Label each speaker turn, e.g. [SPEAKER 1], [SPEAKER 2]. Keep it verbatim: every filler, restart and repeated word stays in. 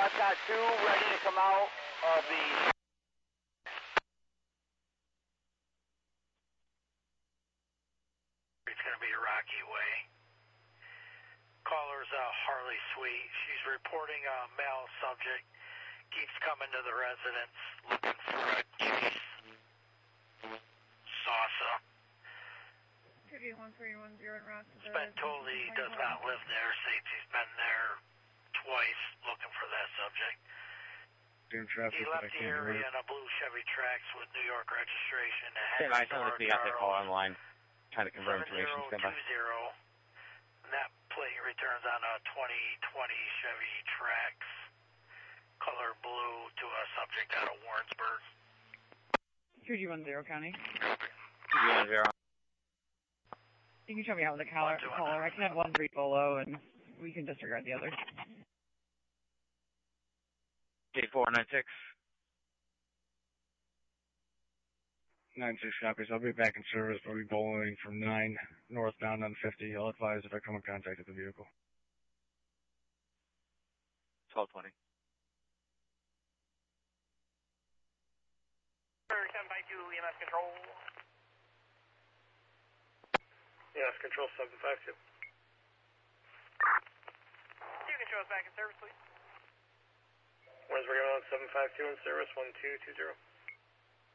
[SPEAKER 1] I've got two ready to come out of the...
[SPEAKER 2] It's going to be Rocky Way. Caller's uh, Harley Sweet. She's reporting a male subject. Keeps coming to the residence looking for a case. Salsa.
[SPEAKER 3] one three one zero Ross.
[SPEAKER 2] He's been told he does not live there. States he's been there twice looking for that subject. He left the area in a blue Chevy Trax with New York registration.
[SPEAKER 4] Stand by, sounds like we got that call online. Trying to confirm information. Stand by.
[SPEAKER 2] And that plate returns on a twenty twenty Chevy Trax, color blue, to a subject out of Warrensburg.
[SPEAKER 3] two G one zero County.
[SPEAKER 4] two G one zero.
[SPEAKER 3] You can show me out with the caller. caller. I can have one three solo, and we can disregard the other.
[SPEAKER 4] K four nine six.
[SPEAKER 5] nine six copies. I'll be back in service. I'll be bowling from nine northbound on fifty. I'll advise if I come in contact with the vehicle.
[SPEAKER 4] twelve twenty.
[SPEAKER 6] seven five two E M S control.
[SPEAKER 7] E M S control seven five two.
[SPEAKER 6] You can show us back in service, please.
[SPEAKER 7] Where's we're going on seven five two in service, one two two zero.